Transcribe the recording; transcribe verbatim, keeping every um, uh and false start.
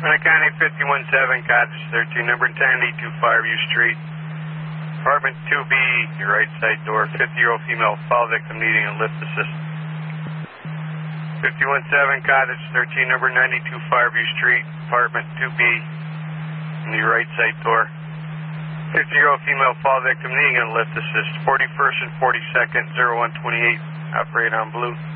County fifty-one seven, Cottage thirteen, number ten, eight two five U Street. Apartment two B, your right side door, fifty-year-old female, fall victim needing a lift assist. fifty-one seven, Cottage thirteen, number ninety-two five U Street, apartment two B, in the right side door. fifty-year-old female, fall victim needing a lift assist. forty-first and forty-second, zero one twenty-eight, operate on blue.